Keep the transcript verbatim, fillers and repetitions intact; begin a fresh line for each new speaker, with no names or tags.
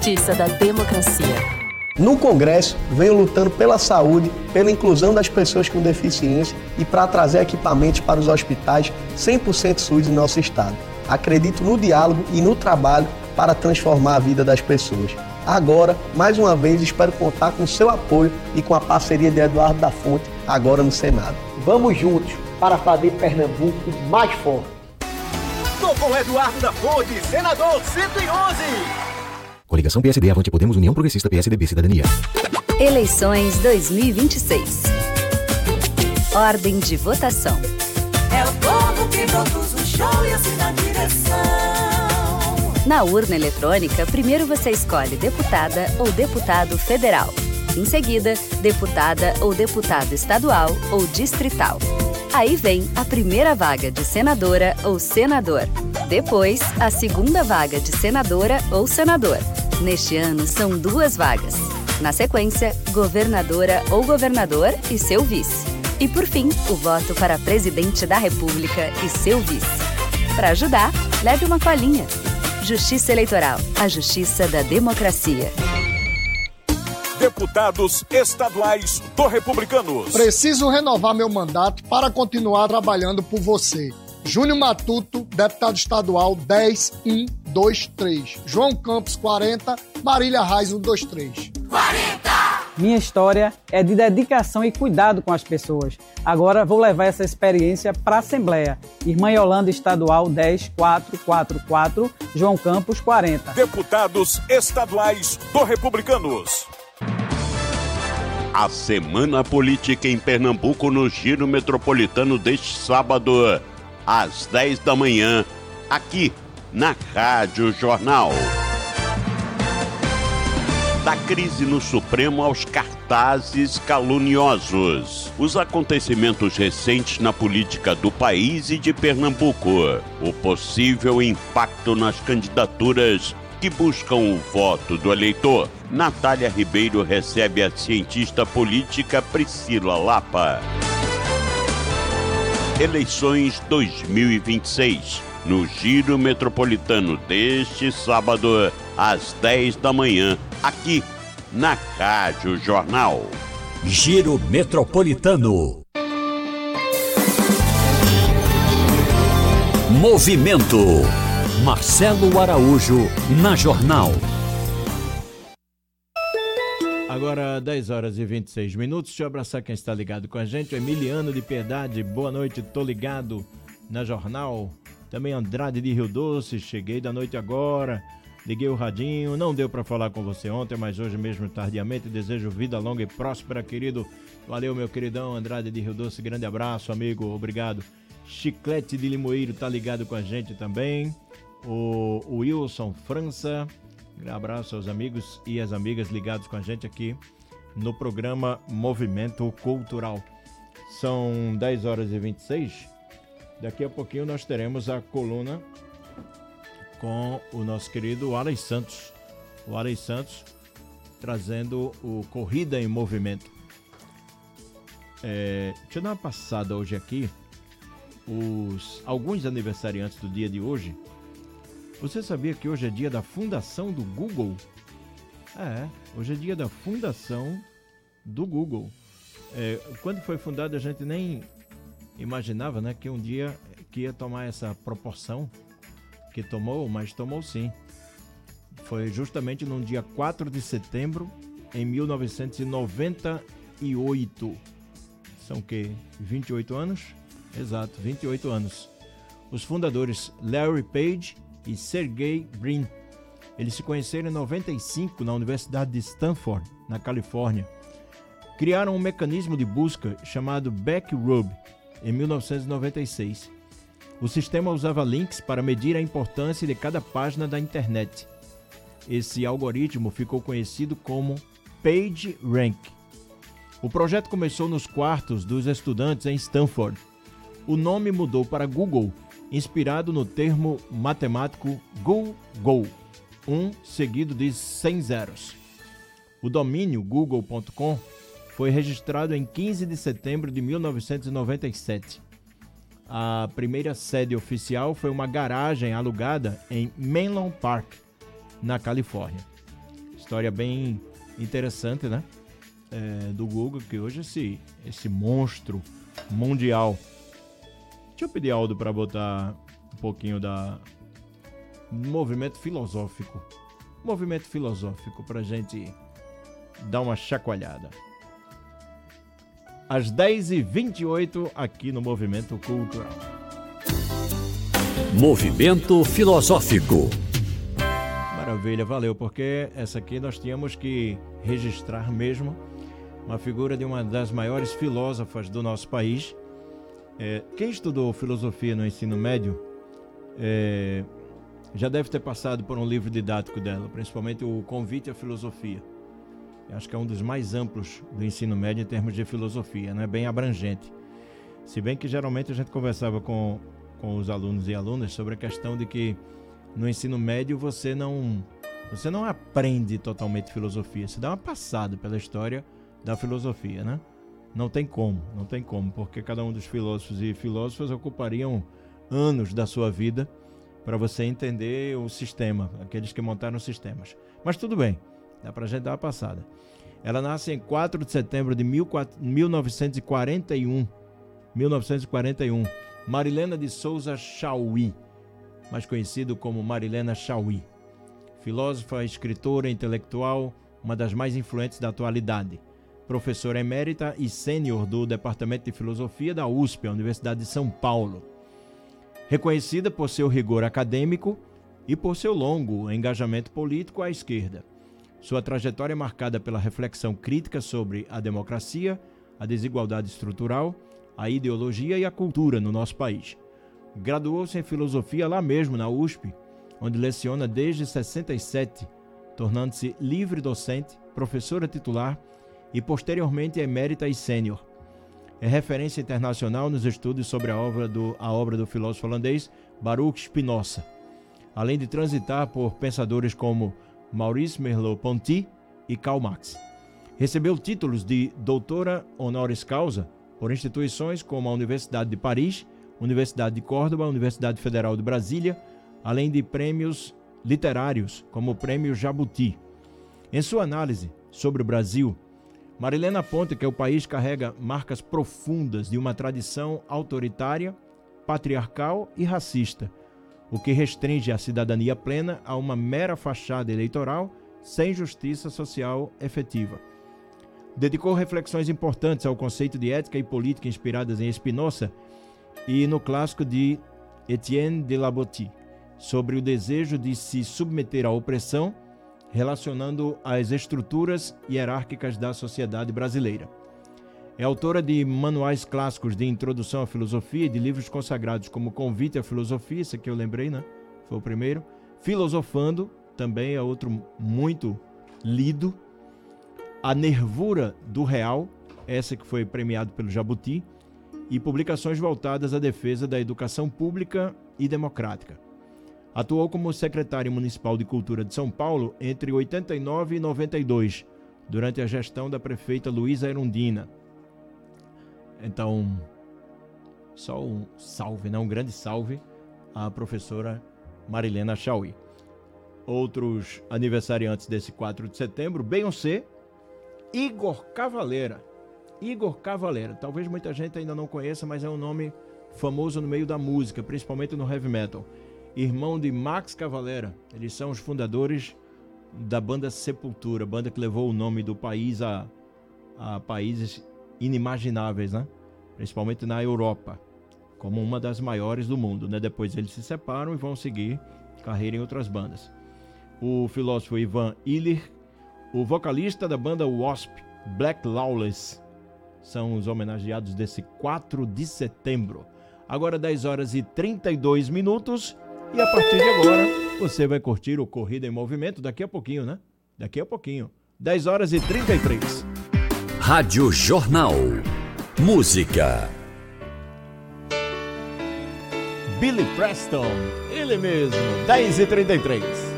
Justiça da Democracia.
No Congresso, venho lutando pela saúde, pela inclusão das pessoas com deficiência e para trazer equipamentos para os hospitais cem por cento S U S em nosso estado. Acredito no diálogo e no trabalho para transformar a vida das pessoas. Agora, mais uma vez, espero contar com o seu apoio e com a parceria de Eduardo da Fonte, agora no Senado.
Vamos juntos para fazer Pernambuco mais forte.
Tô com Eduardo da Fonte, senador cento e onze.
Coligação P S D, Avante Podemos, União Progressista, P S D B, Cidadania.
Eleições dois mil e vinte e seis. Ordem de votação.
É o povo que produz o show e assim na direção.
Na urna eletrônica, primeiro você escolhe deputada ou deputado federal. Em seguida, deputada ou deputado estadual ou distrital. Aí vem a primeira vaga de senadora ou senador. Depois, a segunda vaga de senadora ou senador. Neste ano, são duas vagas. Na sequência, governadora ou governador e seu vice. E por fim, o voto para presidente da República e seu vice. Para ajudar, leve uma colinha. Justiça Eleitoral, a justiça da democracia.
Deputados estaduais do Republicanos.
Preciso renovar meu mandato para continuar trabalhando por você. Júnior Matuto, deputado estadual dez um dois três. João Campos, quarenta. Marília Reis, um dois três.
quarenta! Minha história é de dedicação e cuidado com as pessoas. Agora vou levar essa experiência para a Assembleia. Irmã Yolanda Estadual dez quatro quatro quatro. João Campos, quarenta.
Deputados estaduais do Republicanos.
A Semana Política em Pernambuco no Giro Metropolitano deste sábado, às dez da manhã, aqui na Rádio Jornal. Da crise no Supremo aos cartazes caluniosos. Os acontecimentos recentes na política do país e de Pernambuco. O possível impacto nas candidaturas que buscam o voto do eleitor. Natália Ribeiro recebe a cientista política Priscila Lapa. Eleições dois mil e vinte e seis, no Giro Metropolitano deste sábado, às dez da manhã, aqui na Rádio Jornal.
Giro Metropolitano. Movimento. Marcelo Araújo, na Jornal.
Agora, dez horas e vinte e seis minutos. Deixa eu abraçar quem está ligado com a gente. O Emiliano de Piedade, boa noite, tô ligado na Jornal. Também Andrade de Rio Doce, cheguei da noite agora. Liguei o radinho, não deu para falar com você ontem, mas hoje mesmo tardiamente. Desejo vida longa e próspera, querido. Valeu, meu queridão Andrade de Rio Doce, grande abraço, amigo, obrigado. Chiclete de Limoeiro tá ligado com a gente também. O Wilson França, um abraço aos amigos e às amigas ligados com a gente aqui no programa Movimento Cultural. São dez horas e vinte e seis. Daqui a pouquinho nós teremos a coluna com o nosso querido Alex Santos. O Alex Santos trazendo o Corrida em Movimento. É, deixa eu dar uma passada hoje aqui. Os, alguns aniversariantes do dia de hoje. Você sabia que hoje é dia da fundação do Google? É, hoje é dia da fundação do Google. É, quando foi fundado a gente nem imaginava, né, que um dia que ia tomar essa proporção que tomou, mas tomou sim. Foi justamente no dia quatro de setembro em mil novecentos e noventa e oito. São o quê? vinte e oito anos? Exato, vinte e oito anos. Os fundadores Larry Page e Sergey Brin. Eles se conheceram em noventa e cinco na Universidade de Stanford, na Califórnia. Criaram um mecanismo de busca chamado Backrub em mil novecentos e noventa e seis. O sistema usava links para medir a importância de cada página da internet. Esse algoritmo ficou conhecido como PageRank. O projeto começou nos quartos dos estudantes em Stanford. O nome mudou para Google, inspirado no termo matemático Google, um seguido de cem zeros. O domínio google ponto com foi registrado em quinze de setembro de mil novecentos e noventa e sete. A primeira sede oficial foi uma garagem alugada em Menlo Park, na Califórnia. história bem interessante, né? É, do Google, que hoje esse, esse monstro mundial. Deixa eu pedir Aldo para botar um pouquinho da movimento filosófico. Movimento filosófico pra gente dar uma chacoalhada. Às dez e vinte e oito aqui no Movimento Cultural.
Movimento Filosófico.
Maravilha, valeu, porque essa aqui nós tínhamos que registrar mesmo uma figura de uma das maiores filósofas do nosso país. É, quem estudou filosofia no ensino médio é, já deve ter passado por um livro didático dela, principalmente o Convite à Filosofia. Eu acho que é um dos mais amplos do ensino médio em termos de filosofia, né? Bem abrangente. Se bem que geralmente a gente conversava com, com os alunos e alunas sobre a questão de que no ensino médio você não, você não aprende totalmente filosofia, você dá uma passada pela história da filosofia, né? Não tem como, não tem como, porque cada um dos filósofos e filósofas ocupariam anos da sua vida para você entender o sistema, aqueles que montaram os sistemas. Mas tudo bem, dá pra gente dar uma passada. Ela nasce em quatro de setembro de mil novecentos e quarenta e um, mil novecentos e quarenta e um, Marilena de Souza Chauí, mais conhecido como Marilena Chauí. Filósofa, escritora, intelectual, uma das mais influentes da atualidade. Professora emérita e sênior do Departamento de Filosofia da U S P, a Universidade de São Paulo. Reconhecida por seu rigor acadêmico e por seu longo engajamento político à esquerda. Sua trajetória é marcada pela reflexão crítica sobre a democracia, a desigualdade estrutural, a ideologia e a cultura no nosso país. Graduou-se em filosofia lá mesmo, na U S P, onde leciona desde sessenta e sete, tornando-se livre docente, professora titular e posteriormente emérita e sênior. É referência internacional nos estudos sobre a obra do, a obra do filósofo holandês Baruch Spinoza, além de transitar por pensadores como Maurice Merleau-Ponty e Karl Marx. Recebeu títulos de doutora honoris causa por instituições como a Universidade de Paris, Universidade de Córdoba, Universidade Federal de Brasília, além de prêmios literários como o Prêmio Jabuti. Em sua análise sobre o Brasil, Marilena aponta que o país carrega marcas profundas de uma tradição autoritária, patriarcal e racista, o que restringe a cidadania plena a uma mera fachada eleitoral sem justiça social efetiva. Dedicou reflexões importantes ao conceito de ética e política inspiradas em Spinoza e no clássico de Etienne de la Boétie, sobre o desejo de se submeter à opressão, relacionando as estruturas hierárquicas da sociedade brasileira. É autora de manuais clássicos de introdução à filosofia e de livros consagrados como Convite à Filosofia, esse aqui eu lembrei, né? Foi o primeiro. Filosofando, também é outro muito lido. A Nervura do Real, essa que foi premiado pelo Jabuti, e publicações voltadas à defesa da educação pública e democrática. Atuou como secretário municipal de Cultura de São Paulo entre oitenta e nove e noventa e dois, durante a gestão da prefeita Luísa Erundina. Então, só um salve, né? um grande salve à professora Marilena Chauí. Outros aniversariantes desse quatro de setembro, Beyoncé, Igor Cavaleira. Igor Cavaleira, talvez muita gente ainda não conheça, mas é um nome famoso no meio da música, principalmente no heavy metal. Irmão de Max Cavalera, eles são os fundadores da banda Sepultura, banda que levou o nome do país a, a países inimagináveis, né? Principalmente na Europa, como uma das maiores do mundo, né? Depois eles se separam e vão seguir carreira em outras bandas. O filósofo Ivan Illich, o vocalista da banda Wasp, Black Lawless, são os homenageados desse quatro de setembro. Agora dez horas e trinta e dois minutos. E a partir de agora, você vai curtir o Corrida em Movimento daqui a pouquinho, né? Daqui a pouquinho. dez horas e trinta e três.
Rádio Jornal. Música.
Billy Preston, ele mesmo. dez e trinta e três.